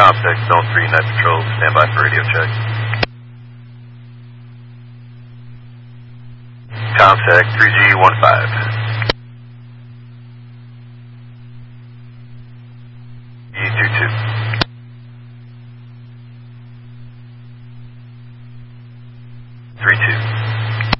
Comsec, Zone 3, Night Patrol, stand by for radio check. Comsec, 3G15. E22. 3-2.